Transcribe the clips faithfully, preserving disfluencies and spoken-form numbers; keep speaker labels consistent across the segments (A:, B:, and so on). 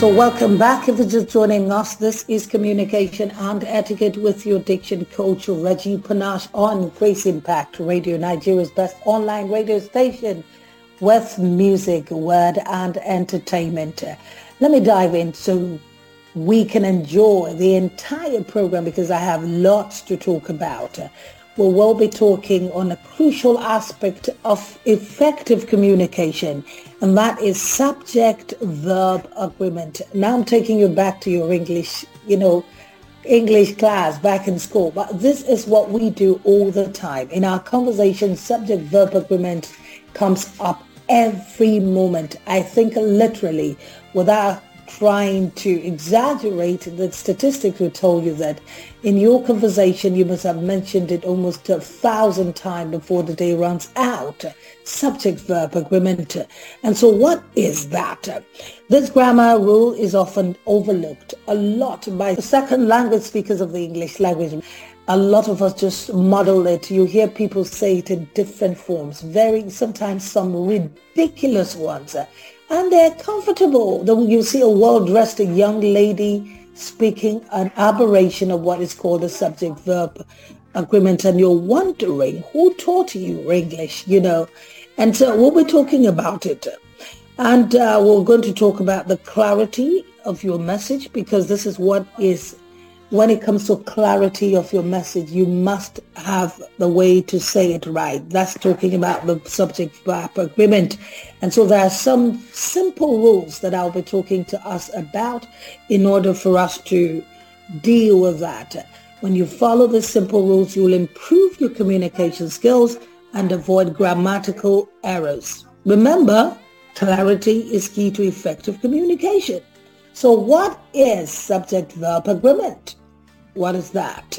A: So welcome back. If you're just joining us, this is Communication and Etiquette with your diction coach, Reggie Panache, on Grace Impact Radio, Nigeria's best online radio station with music, word and entertainment. Let me dive in so we can enjoy the entire program because I have lots to talk about. We will be talking on a crucial aspect of effective communication, and that is subject-verb agreement. Now I'm taking you back to your English, you know, English class back in school, but this is what we do all the time. In our conversation, subject-verb agreement comes up every moment. I think literally, without trying to exaggerate, the statistics will tell you that in your conversation you must have mentioned it almost a thousand times before the day runs out. Subject verb agreement. And so what is that? This grammar rule is often overlooked a lot by second language speakers of the English language. A lot of us just model it. You hear people say it in different forms, very sometimes some ridiculous ones. And they're comfortable. Then you see a well-dressed young lady speaking an aberration of what is called a subject-verb agreement, and you're wondering, who taught you English, you know? And so we'll be talking about it. And uh, we're going to talk about the clarity of your message, because this is what is, when it comes to clarity of your message, you must have the way to say it right. That's talking about the subject-verb agreement. And so there are some simple rules that I'll be talking to us about in order for us to deal with that. When you follow the simple rules, you'll improve your communication skills and avoid grammatical errors. Remember, clarity is key to effective communication. So what is subject-verb agreement? What is that?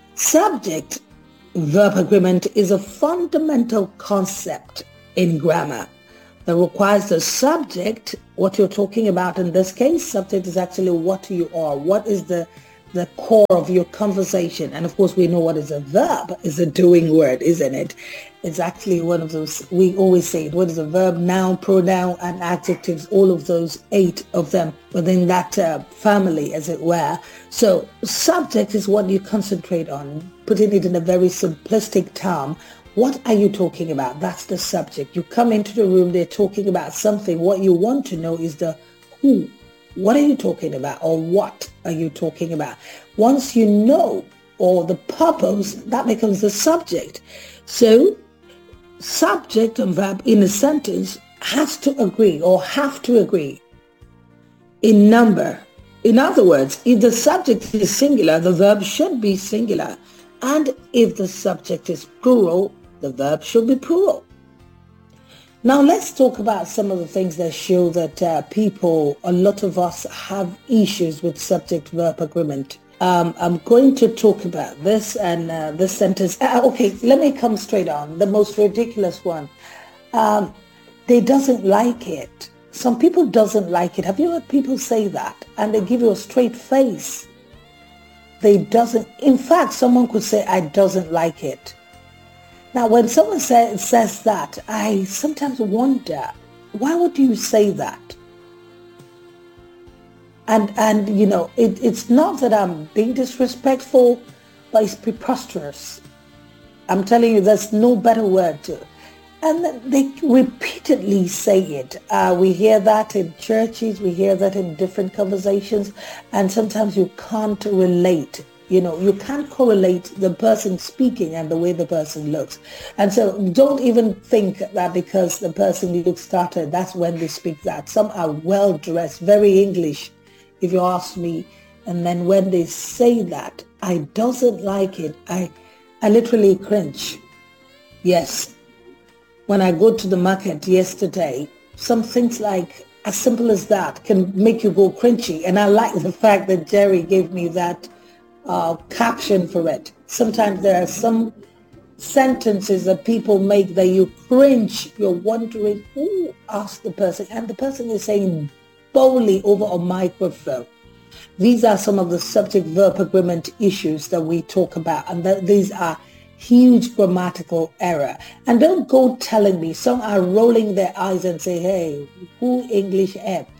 A: Subject-verb agreement is a fundamental concept in grammar that requires the subject, what you're talking about in this case. Subject is actually what you are. What is the, the core of your conversation? And of course, we know what is a verb, is a doing word, isn't it? It's actually one of those, we always say it, what is a verb, noun, pronoun, and adjectives, all of those eight of them within that uh, family, as it were. So subject is what you concentrate on, putting it in a very simplistic term. What are you talking about? That's the subject. You come into the room, they're talking about something. What you want to know is the who. What are you talking about? Or what are you talking about? Once you know, or the purpose, that becomes the subject. So subject and verb in a sentence has to agree or have to agree in number. In other words, if the subject is singular, the verb should be singular. And if the subject is plural, the verb should be plural. Now let's talk about some of the things that show that uh, people, a lot of us have issues with subject-verb agreement. Um, I'm going to talk about this and uh, this sentence. Uh, okay, let me come straight on. The most ridiculous one. Um, they doesn't like it. Some people doesn't like it. Have you heard people say that? And they give you a straight face. They doesn't. In fact, someone could say, I doesn't like it. Now, when someone say, says that, I sometimes wonder, why would you say that? And, and you know, it, it's not that I'm being disrespectful, but it's preposterous. I'm telling you, there's no better word to it. And they repeatedly say it. Uh, we hear that in churches, we hear that in different conversations, and sometimes you can't relate. You know, you can't correlate the person speaking and the way the person looks. And so don't even think that because the person looks started, that's when they speak that. Some are well-dressed, very English, if you ask me. And then when they say that, I doesn't like it, I, I literally cringe. Yes. When I go to the market yesterday, some things like as simple as that can make you go cringy. And I like the fact that Jerry gave me that uh, caption for it. Sometimes there are some sentences that people make that you cringe. You're wondering who asked the person. And the person is saying boldly over a microphone. These are some of the subject-verb agreement issues that we talk about. And that these are huge grammatical error. And don't go telling me, some are rolling their eyes and say, hey, who English app?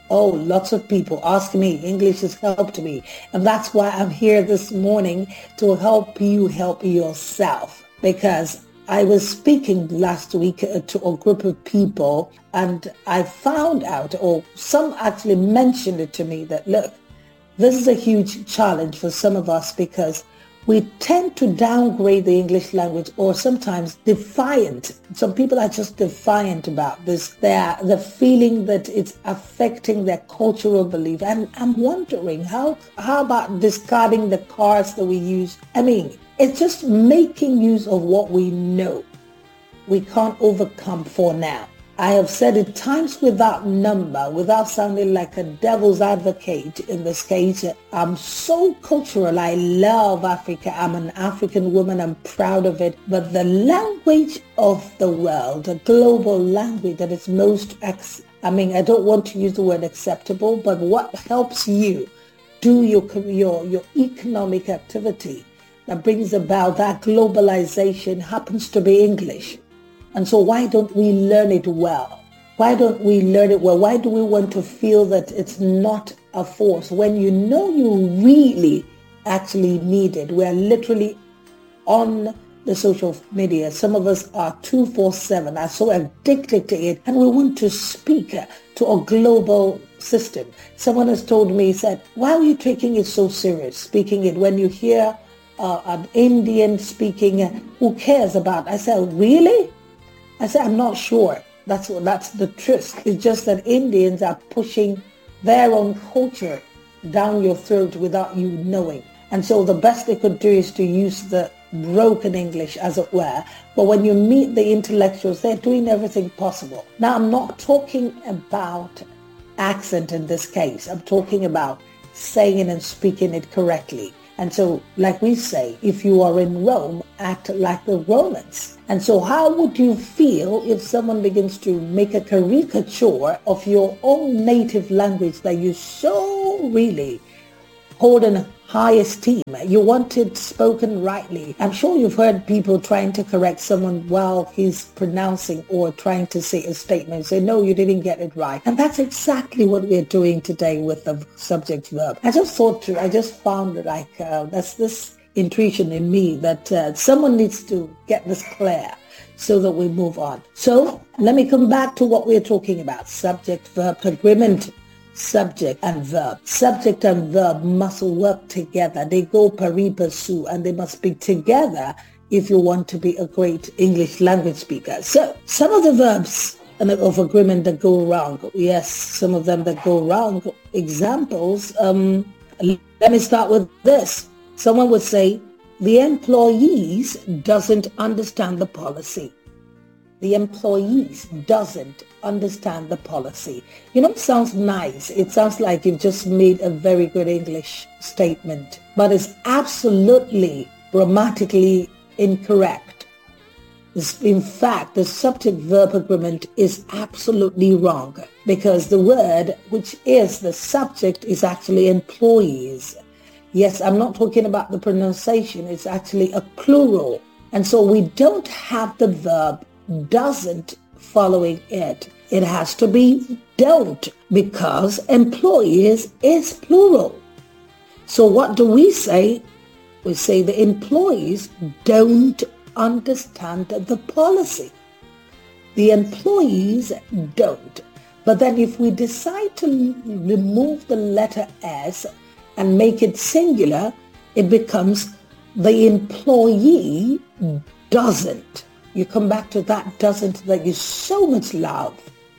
A: Oh, lots of people ask me. English has helped me. And that's why I'm here this morning to help you help yourself. Because I was speaking last week to a group of people and I found out, or some actually mentioned it to me, that look, this is a huge challenge for some of us because we tend to downgrade the English language, or sometimes defiant. Some people are just defiant about this. They're the feeling that it's affecting their cultural belief. And I'm wondering, how how about discarding the cards that we use? I mean, it's just making use of what we know we can't overcome for now. I have said it times without number, without sounding like a devil's advocate in this case. I'm so cultural. I love Africa. I'm an African woman. I'm proud of it. But the language of the world, the global language that is most, ex- I mean, I don't want to use the word acceptable, but what helps you do your, your, your economic activity that brings about that globalization happens to be English. And so why don't we learn it well? Why don't we learn it well? Why do we want to feel that it's not a force when you know you really actually need it? We're literally on the social media. Some of us are two forty-seven, are so addicted to it, and we want to speak to a global system. Someone has told me, said, why are you taking it so serious, speaking it, when you hear uh, an Indian speaking, who cares about it? I said, really? I said, I'm not sure. That's that's the truth. It's just that Indians are pushing their own culture down your throat without you knowing. And so the best they could do is to use the broken English, as it were. But when you meet the intellectuals, they're doing everything possible. Now, I'm not talking about accent in this case. I'm talking about saying and speaking it correctly. And so, like we say, if you are in Rome, act like the Romans. And so how would you feel if someone begins to make a caricature of your own native language that you so really hold in high esteem? You want it spoken rightly. I'm sure you've heard people trying to correct someone while he's pronouncing or trying to say a statement. Say, no, you didn't get it right. And that's exactly what we're doing today with the subject verb. I just thought to, I just found like uh, that's this intuition in me that uh, someone needs to get this clear so that we move on. So let me come back to what we're talking about. Subject, verb, agreement. Subject and verb. Subject and verb must work together. They go pari passu, and they must be together if you want to be a great English language speaker. So some of the verbs of agreement that go wrong. Yes, some of them that go wrong. Examples. Um, let me start with this. Someone would say, the employees doesn't understand the policy. The employees doesn't understand the policy. You know, it sounds nice. It sounds like you've just made a very good English statement, but it's absolutely grammatically incorrect. In fact, the subject-verb agreement is absolutely wrong because the word which is the subject is actually employees. Yes, I'm not talking about the pronunciation. It's actually a plural. And so we don't have the verb doesn't following it. It has to be don't, because employees is plural. So what do we say? We say the employees don't understand the policy. The employees don't. But then if we decide to remove the letter S and make it singular, it becomes the employee doesn't. You come back to that doesn't that you so much love.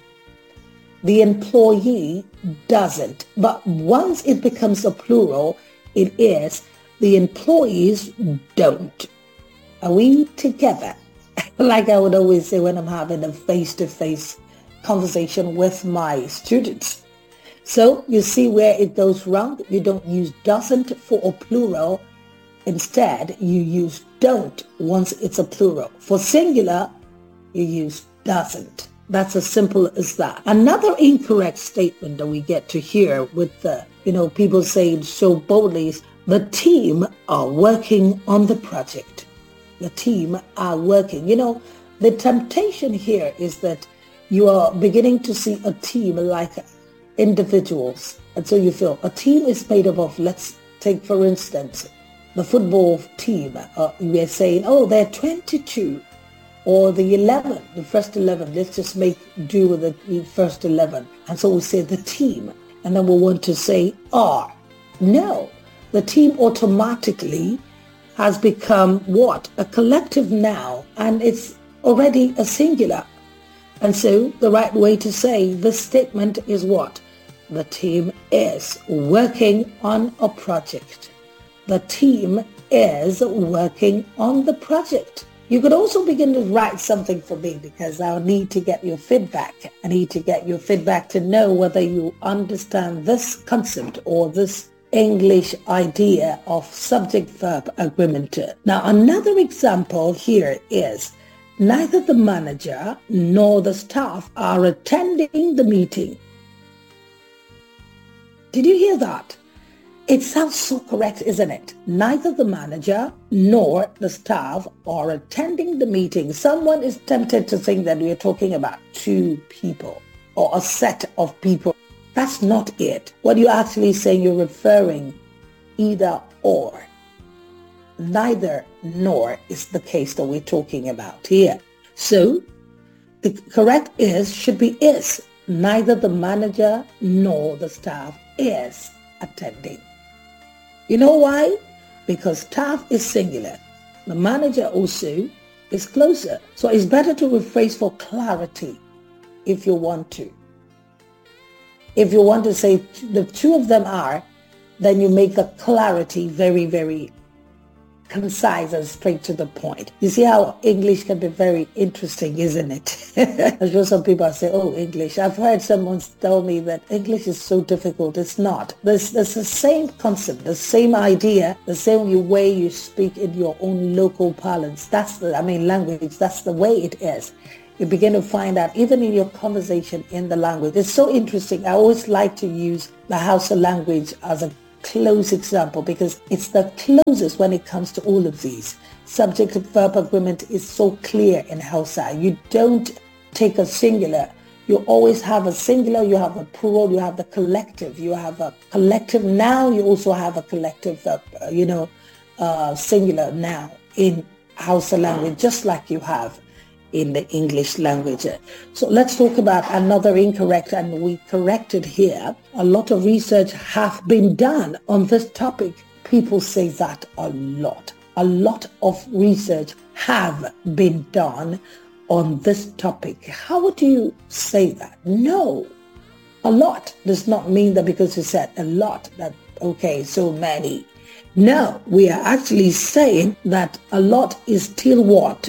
A: The employee doesn't. But once it becomes a plural, it is the employees don't. Are we together? Like I would always say when I'm having a face-to-face conversation with my students. So you see where it goes wrong. You don't use doesn't for a plural. Instead, you use don't once it's a plural. For singular, you use doesn't. That's as simple as that. Another incorrect statement that we get to hear with the, you know, people saying so boldly is the team are working on the project. The team are working. You know, the temptation here is that you are beginning to see a team like individuals. And so you feel a team is made up of, let's take for instance, the football team. Uh, we are saying, oh, they're twenty-two. Or the eleven, the first eleven, let's just make do with the first eleven. And so we say the team. And then we want to say are. No, the team automatically has become what? A collective now, and it's already a singular. And so the right way to say this statement is what? The team is working on a project. The team is working on the project. You could also begin to write something for me because I'll need to get your feedback. I need to get your feedback to know whether you understand this concept or this English idea of subject-verb agreement. Now, another example here is neither the manager nor the staff are attending the meeting. Did you hear that? It sounds so correct, isn't it? Neither the manager nor the staff are attending the meeting. Someone is tempted to think that we are talking about two people or a set of people. That's not it. What you're actually saying, you're referring either or. Neither nor is the case that we're talking about here. So the correct is should be is. Neither the manager nor the staff is attending. You know why? Because staff is singular. The manager also is closer. So it's better to rephrase for clarity if you want to. If you want to say the two of them are, then you make the clarity very, very concise and straight to the point. You see how English can be very interesting, isn't it? I'm sure some people say, oh, English. I've heard someone tell me that English is so difficult. It's not. There's, there's the same concept, the same idea, the same way you speak in your own local parlance. That's the, I mean, language, that's the way it is. You begin to find out even in your conversation in the language. It's so interesting. I always like to use the Hausa language as a close example because it's the closest when it comes to all of these. Subject-verb agreement is so clear in Hausa. You don't take a singular. You always have a singular, you have a plural, you have the collective. You have a collective noun, you also have a collective, uh, you know, uh, singular noun in Hausa language, just like you have in the English language. So let's talk about another incorrect, and we corrected here. A lot of research have been done on this topic. People say that a lot. A lot of research have been done on this topic. How would you say that? No. A lot does not mean that because you said a lot, that, okay, so many. No, we are actually saying that a lot is still what?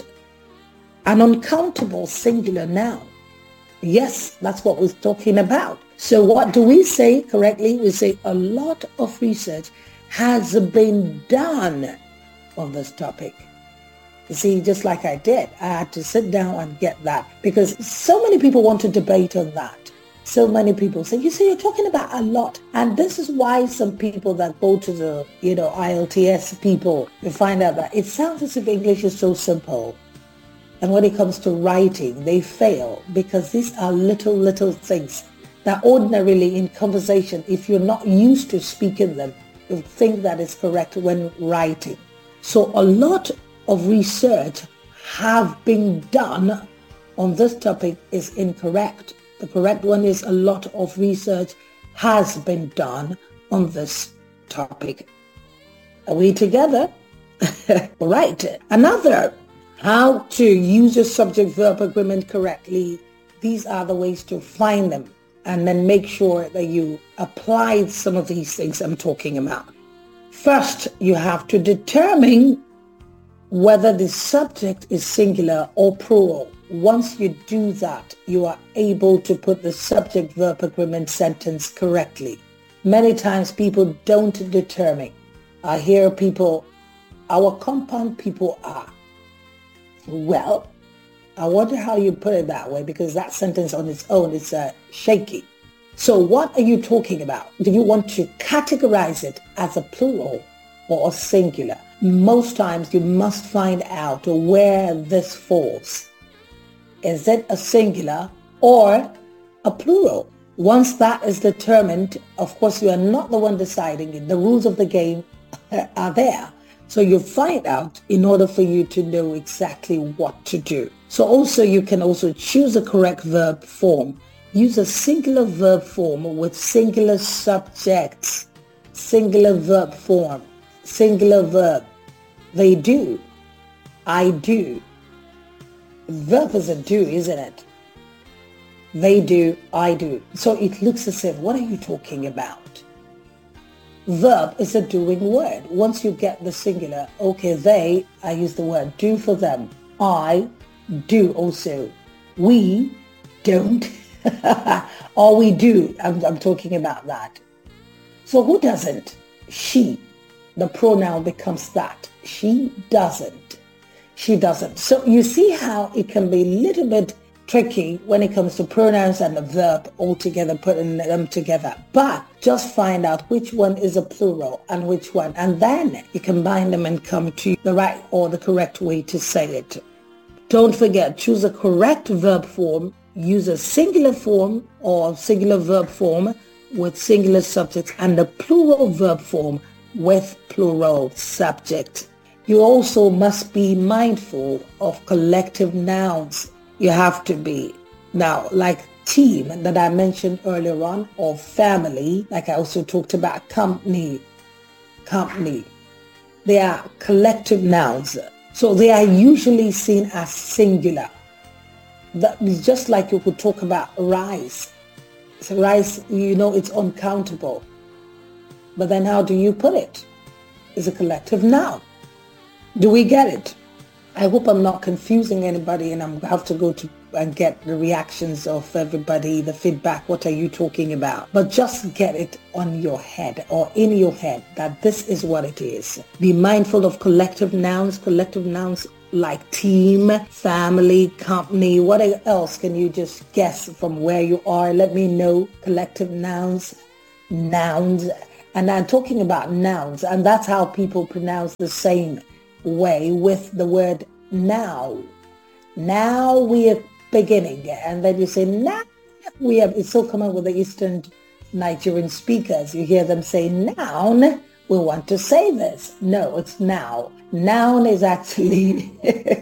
A: An uncountable singular noun. Yes, that's what we're talking about. So what do we say correctly? We say a lot of research has been done on this topic. You see, just like I did, I had to sit down and get that because so many people want to debate on that. So many people say, you see, you're talking about a lot. And this is why some people that go to the, you know, I E L T S people, you find out that it sounds as if English is so simple. And when it comes to writing, they fail because these are little, little things that ordinarily in conversation, if you're not used to speaking them, you think that is correct when writing. So a lot of research have been done on this topic is incorrect. The correct one is a lot of research has been done on this topic. Are we together? Right. Another, how to use your subject-verb agreement correctly. These are the ways to find them and then make sure that you apply some of these things I'm talking about. First, you have to determine whether the subject is singular or plural. Once you do that, you are able to put the subject-verb agreement sentence correctly. Many times people don't determine. I hear people, our compound people are. Well, I wonder how you put it that way because that sentence on its own is uh, shaky. So what are you talking about? Do you want to categorize it as a plural or a singular? Most times you must find out where this falls. Is it a singular or a plural? Once that is determined, of course, you are not the one deciding it. The rules of the game are there. So you find out in order for you to know exactly what to do. So also you can also choose a correct verb form. Use a singular verb form with singular subjects. Singular verb form. Singular verb. They do. I do. Verb is a do, isn't it? They do, I do. So it looks as if, what are you talking about? Verb is a doing word. Once you get the singular, okay, they, I use the word do for them. I do also. We don't. Or we do. I'm, I'm talking about that. So who doesn't? She. The pronoun becomes that. She doesn't. She doesn't. So you see how it can be a little bit tricky when it comes to pronouns and the verb altogether, putting them together. But just find out which one is a plural and which one. And then you combine them and come to the right or the correct way to say it. Don't forget, choose a correct verb form. Use a singular form or singular verb form with singular subject and a plural verb form with plural subject. You also must be mindful of collective nouns. You have to be. Now, like team that I mentioned earlier on, or family, like I also talked about company, company. They are collective nouns. So they are usually seen as singular. That is just like you could talk about rice. So rice, you know, it's uncountable. But then how do you put it? It's a collective noun. Do we get it? I hope I'm not confusing anybody and I'm going to have to go to and get the reactions of everybody, the feedback. What are you talking about? But just get it on your head or in your head that this is what it is. Be mindful of collective nouns, collective nouns like team, family, company. What else can you just guess from where you are? Let me know. Collective nouns, nouns. And I'm talking about nouns, and that's how people pronounce the same way with the word now. Now we are beginning, and then you say now we are. It's so common with the Eastern Nigerian speakers. You hear them say noun. We want to say this. No, it's now. Noun is actually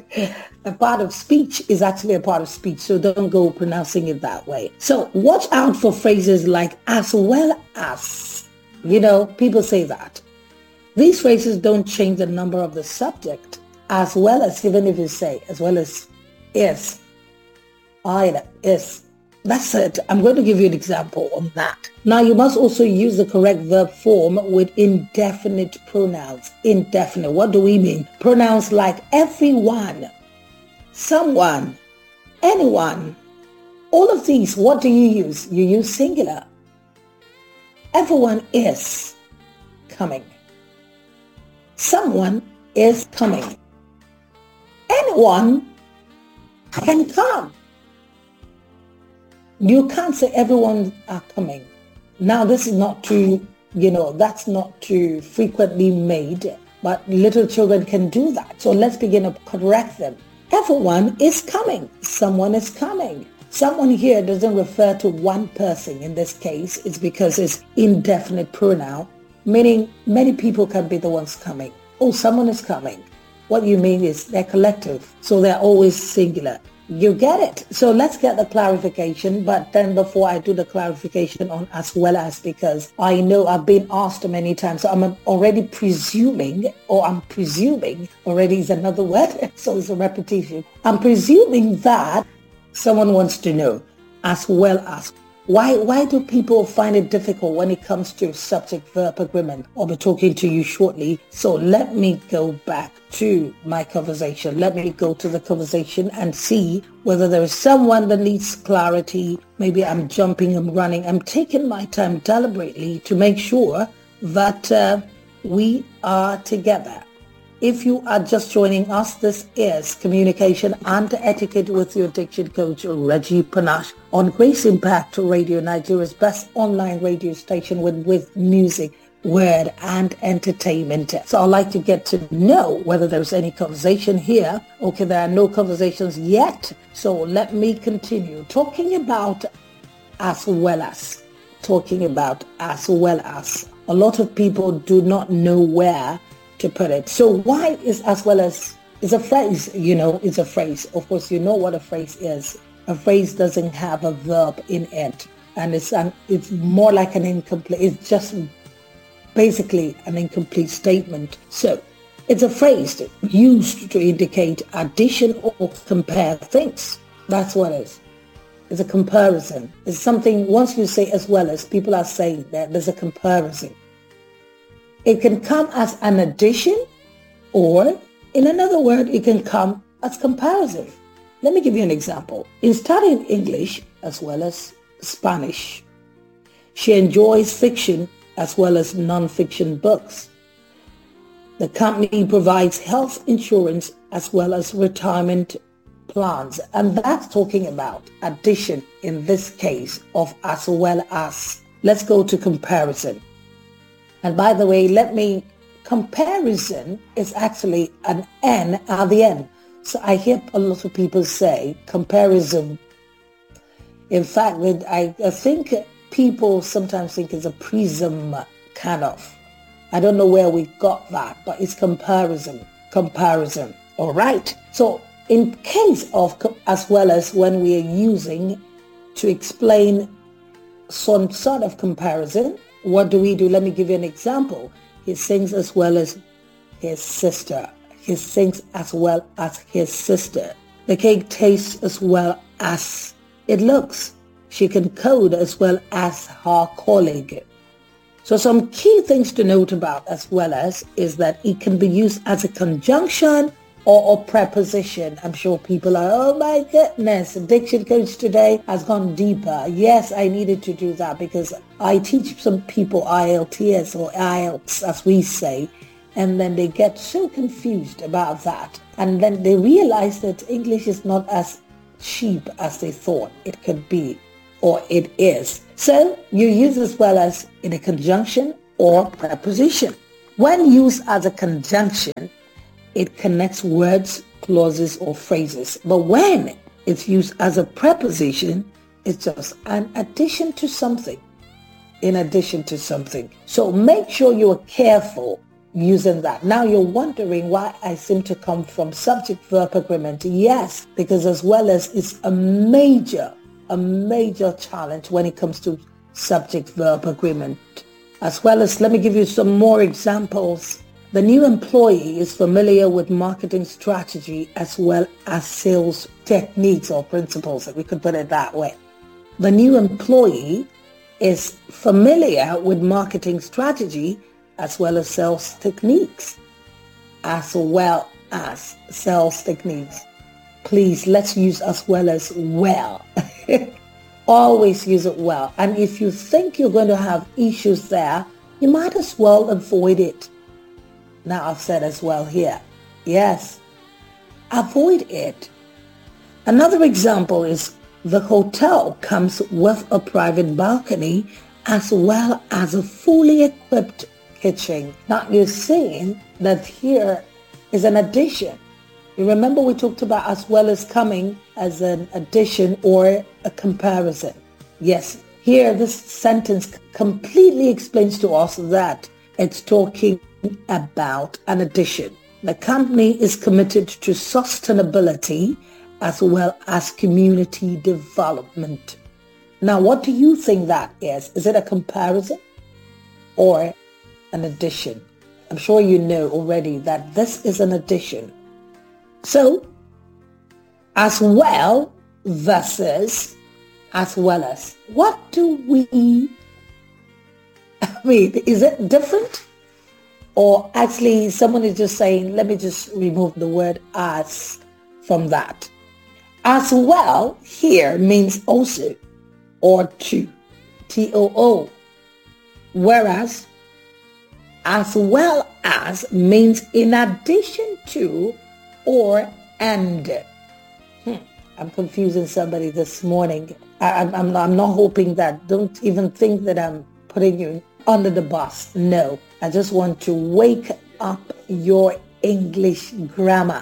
A: a part of speech. Is actually a part of speech. So don't go pronouncing it that way. So watch out for phrases like as well as. You know, people say that. These phrases don't change the number of the subject, as well as, even if you say, as well as is, either, is. That's it. I'm going to give you an example on that. Now, you must also use the correct verb form with indefinite pronouns. Indefinite. What do we mean? Pronouns like everyone, someone, anyone. All of these, what do you use? You use singular. Everyone is coming. Someone is coming. Anyone can come. You can't say everyone are coming. Now, this is not too, you know, that's not too frequently made, but little children can do that. So let's begin to correct them. Everyone is coming. Someone is coming. Someone here doesn't refer to one person in this case. It's because it's indefinite pronoun, meaning many people can be the ones coming. Oh, someone is coming. What you mean is they're collective, so they're always singular. You get it. So let's get the clarification. But then before I do the clarification on as well as, because I know I've been asked many times, so I'm already presuming, or I'm presuming, already is another word, so it's a repetition. I'm presuming that someone wants to know as well as. Why why do people find it difficult when it comes to subject-verb agreement? I'll be talking to you shortly. So let me go back to my conversation. Let me go to the conversation and see whether there is someone that needs clarity. Maybe I'm jumping, I'm running. I'm taking my time deliberately to make sure that uh, we are together. If you are just joining us, this is Communication and Etiquette with your diction coach, Reggie Panache, on Grace Impact Radio, Nigeria's best online radio station with, with music, word, and entertainment. So I'd like to get to know whether there's any conversation here. Okay, there are no conversations yet. So let me continue talking about as well as, talking about as well as. A lot of people do not know where to put it. So why is as well as, is a phrase, you know, it's a phrase. Of course, you know what a phrase is. A phrase doesn't have a verb in it. And it's an, it's more like an incomplete, it's just basically an incomplete statement. So it's a phrase used to indicate addition or compare things. That's what it is. It's a comparison. It's something, once you say as well as, people are saying that there's a comparison. It can come as an addition, or in another word, it can come as comparison. Let me give you an example. In studying English as well as Spanish, she enjoys fiction as well as non-fiction books. The company provides health insurance as well as retirement plans. And that's talking about addition in this case of as well as. Let's go to comparison. And by the way, let me, comparison is actually an N at the end. So I hear a lot of people say comparison. In fact, I, I think people sometimes think it's a prism kind of. I don't know where we got that, but it's comparison, comparison. All right. So in case of as well as, when we are using to explain some sort of comparison, what do we do? Let me give you an example. He sings as well as his sister. He sings as well as his sister. The cake tastes as well as it looks. She can code as well as her colleague. So some key things to note about as well as is that it can be used as a conjunction or a preposition. I'm sure people are, oh my goodness, Diction Coach today has gone deeper. Yes, I needed to do that because I teach some people I E L T S or I E L T S as we say, and then they get so confused about that. And then they realize that English is not as cheap as they thought it could be or it is. So you use as well as in a conjunction or preposition. When used as a conjunction, it connects words, clauses, or phrases. But when it's used as a preposition, it's just an addition to something, in addition to something. So make sure you are careful using that. Now you're wondering why I seem to come from subject-verb agreement. Yes, because as well as it's a major, a major challenge when it comes to subject-verb agreement. As well as, let me give you some more examples. The new employee is familiar with marketing strategy as well as sales techniques or principles, if we could put it that way. The new employee is familiar with marketing strategy as well as sales techniques, as well as sales techniques. Please, let's use as well as well. Always use it well. And if you think you're going to have issues there, you might as well avoid it. Now I've said as well here. Yes, avoid it. Another example is the hotel comes with a private balcony as well as a fully equipped kitchen. Now you're seeing that here is an addition. You remember we talked about as well as coming as an addition or a comparison. Yes, here this sentence completely explains to us that it's talking about an addition. The company is committed to sustainability as well as community development. Now, what do you think that is? Is it a comparison or an addition? I'm sure you know already that this is an addition. So, as well versus as well as. What do we, I mean, is it different? Or actually someone is just saying, let me just remove the word as from that. As well here means also or to, T O O. Whereas as well as means in addition to or and. Hmm. I'm confusing somebody this morning. I, I'm, I'm, I'm not hoping that. Don't even think that I'm putting you under the bus. No, I just want to wake up your English grammar.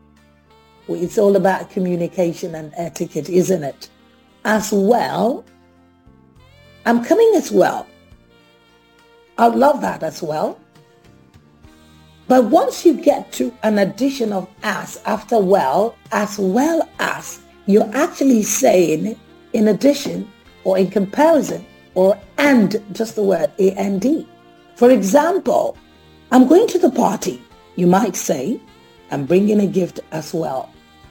A: It's all about communication and etiquette, isn't it? As well I'm coming as well. I love that as well. But once you get to an addition of as after well, as well as, you're actually saying in addition or in comparison or and, just the word A N D. For example, I'm going to the party. You might say, I'm bringing a gift as well.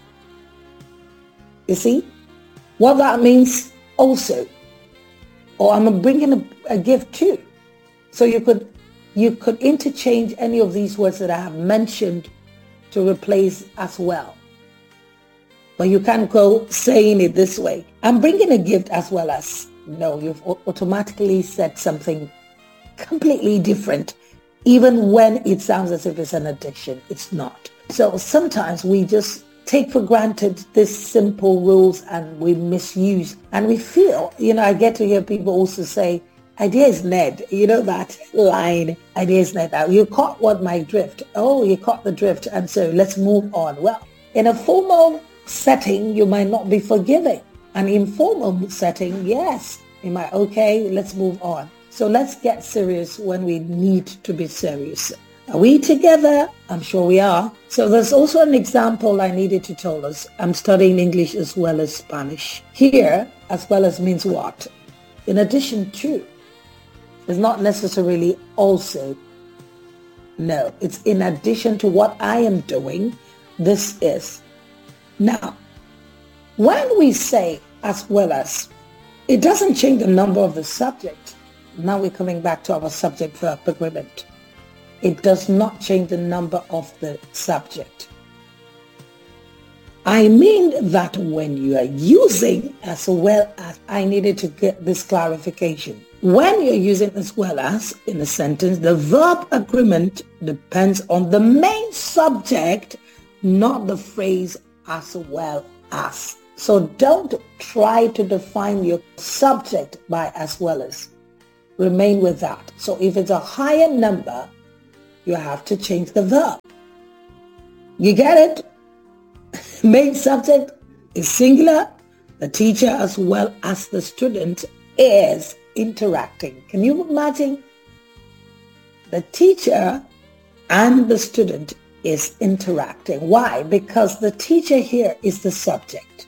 A: You see what that means also? Or I'm bringing a, a gift too. So you could you could interchange any of these words that I have mentioned to replace as well. But you can't go saying it this way. I'm bringing a gift as well as. No, you've automatically said something completely different, even when it sounds as if it's an addition. It's not. So sometimes we just take for granted these simple rules and we misuse and we feel, you know, I get to hear people also say, idea is Ned. You know that line, idea is Ned. You caught what my drift. Oh, you caught the drift. And so let's move on. Well, in a formal setting, you might not be forgiving. An informal setting, yes, you might, okay, let's move on. So let's get serious when we need to be serious. Are we together? I'm sure we are. So there's also an example I needed to tell us. I'm studying English as well as Spanish. Here, as well as means what? In addition to. It's not necessarily also. No, it's in addition to what I am doing, this is. Now, when we say as well as, it doesn't change the number of the subject. Now we're coming back to our subject-verb agreement. It does not change the number of the subject. I mean that when you are using as well as, I needed to get this clarification. When you're using as well as in a sentence, the verb agreement depends on the main subject, not the phrase as well as. So don't try to define your subject by as well as. Remain with that. So if it's a higher number, you have to change the verb. You get it? Main subject is singular. The teacher as well as the student is interacting. Can you imagine? The teacher and the student is interacting. Why? Because the teacher here is the subject.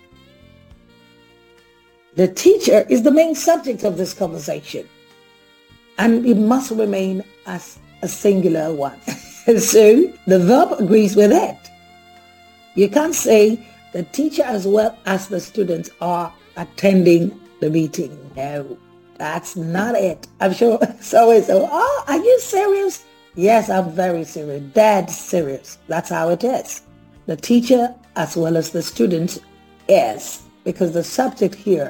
A: The teacher is the main subject of this conversation. And it must remain as a singular one. So the verb agrees with it. You can't say the teacher as well as the students are attending the meeting. No, that's not it. I'm sure so and so, oh, are you serious? Yes, I'm very serious. Dead serious. That's how it is. The teacher as well as the students is, because the subject here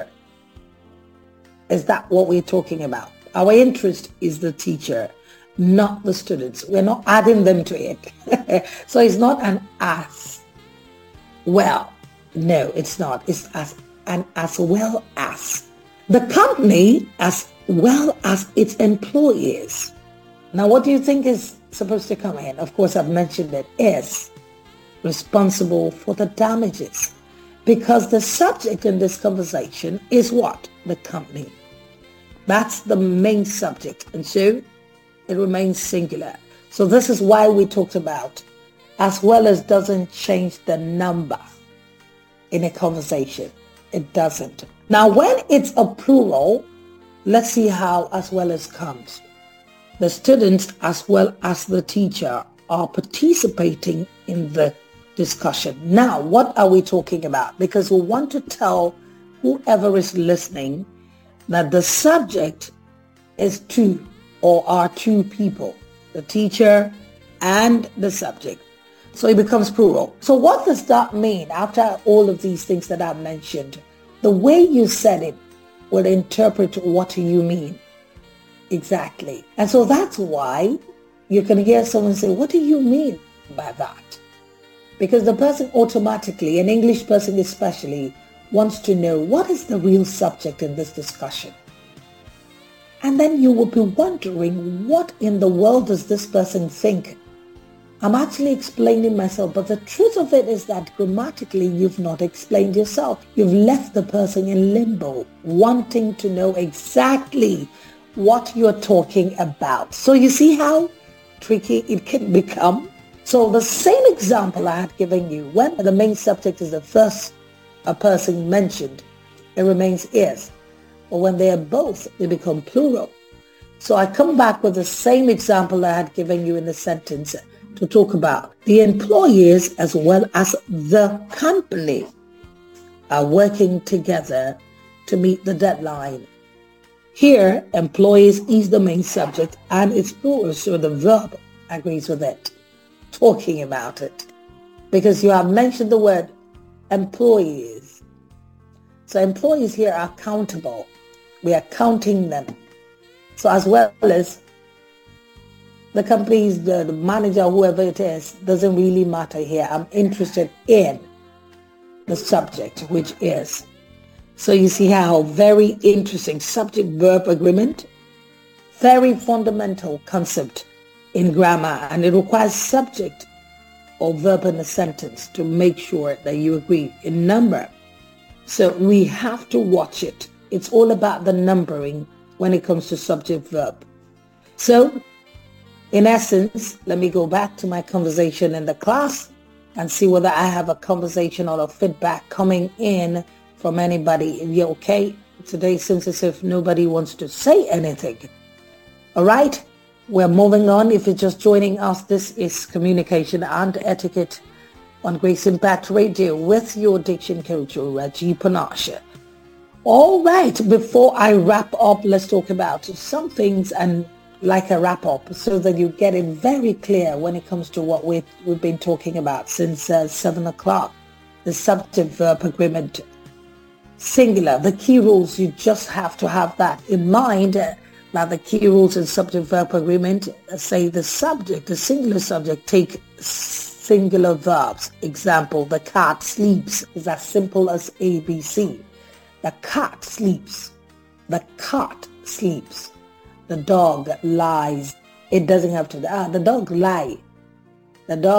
A: is that what we're talking about. Our interest is the teacher, not the students. We're not adding them to it. So it's not an as. Well, no, it's not. It's as and as well as. The company as well as its employees. Now, what do you think is supposed to come in? Of course, I've mentioned it is responsible for the damages, because the subject in this conversation is what? The company. That's the main subject, and so it remains singular. So this is why we talked about as well as doesn't change the number in a conversation. It doesn't. Now, when it's a plural, let's see how as well as comes. The students as well as the teacher are participating in the discussion. Now, what are we talking about? Because we want to tell whoever is listening that the subject is two or are two people, the teacher and the subject. So it becomes plural. So what does that mean after all of these things that I've mentioned? The way you said it will interpret what you mean. Exactly. And so that's why you can hear someone say, what do you mean by that? Because the person automatically, an English person especially, wants to know what is the real subject in this discussion. And then you will be wondering, what in the world does this person think I'm actually explaining myself, but the truth of it is that grammatically you've not explained yourself. You've left the person in limbo, wanting to know exactly what you're talking about. So you see how tricky it can become? So the same example I had given you, when the main subject is the first a person mentioned, it remains is. But when they are both, they become plural. So I come back with the same example I had given you in the sentence to talk about the employees as well as the company are working together to meet the deadline. Here, employees is the main subject and it's plural, so the verb agrees with it, talking about it, because you have mentioned the word employees. So employees here are countable. We are counting them. So as well as the company's, the, the manager, whoever it is, doesn't really matter here. I'm interested in the subject, which is. So you see how very interesting subject-verb agreement, very fundamental concept in grammar, and it requires subject or verb in a sentence to make sure that you agree in number. So we have to watch it. It's all about the numbering when it comes to subject-verb. So in essence, let me go back to my conversation in the class and see whether I have a conversation or a feedback coming in from anybody. If you're okay, today seems as if nobody wants to say anything. All right, we're moving on. If you're just joining us, this is Communication and Etiquette on Grace Impact Radio with your diction coach, Reggie Panache. All right, before I wrap up, let's talk about some things and like a wrap up so that you get it very clear when it comes to what we've, we've been talking about since uh, seven o'clock. The subject-verb agreement, singular. The key rules, you just have to have that in mind. Uh, now the key rules in subject-verb agreement uh, say the subject, the singular subject, take singular verbs. Example, the cat sleeps is as simple as A B C. The cat sleeps. The cat sleeps. The dog lies. It doesn't have to, ah, the dog lie. The dog